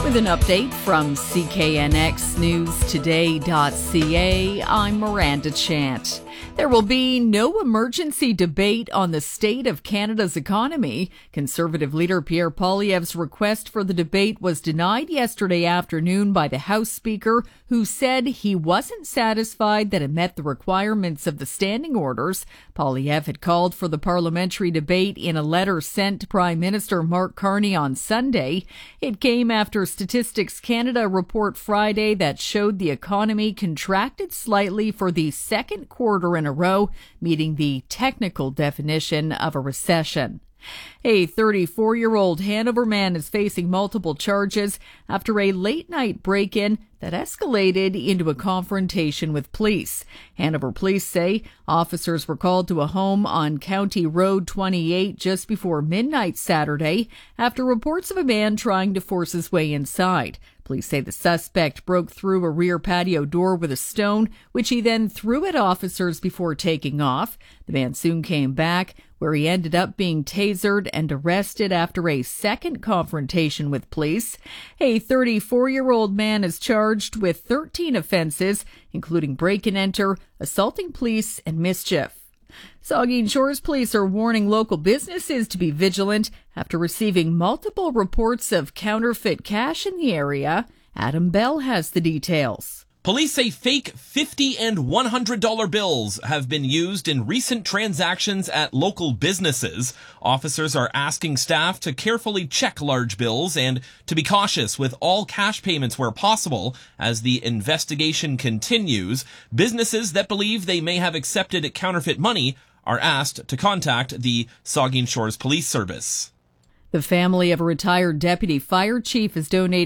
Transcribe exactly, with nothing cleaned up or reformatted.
With an update from C K N X News Today dot C A, I'm Miranda Chant. There will be no emergency debate on the state of Canada's economy. Conservative leader Pierre Poilievre's request for the debate was denied yesterday afternoon by the House Speaker, who said he wasn't satisfied that it met the requirements of the standing orders. Poilievre had called for the parliamentary debate in a letter sent to Prime Minister Mark Carney on Sunday. It came after Statistics Canada report Friday that showed the economy contracted slightly for the second quarter in a row, meeting the technical definition of a recession. A thirty-four-year-old Hanover man is facing multiple charges after a late-night break-in that escalated into a confrontation with police. Hanover police say officers were called to a home on County Road twenty-eight just before midnight Saturday after reports of a man trying to force his way inside. Police say the suspect broke through a rear patio door with a stone, which he then threw at officers before taking off. The man soon came back, where he ended up being tasered and arrested after a second confrontation with police. A thirty-four-year-old man is charged with thirteen offenses, including break-and-enter, assaulting police, and mischief. Saugeen Shores police are warning local businesses to be vigilant after receiving multiple reports of counterfeit cash in the area. Adam Bell has the details. Police say fake fifty and one hundred dollar bills have been used in recent transactions at local businesses. Officers are asking staff to carefully check large bills and to be cautious with all cash payments where possible as the investigation continues. Businesses that believe they may have accepted counterfeit money are asked to contact the Saugeen Shores Police Service. The family of a retired deputy fire chief has donated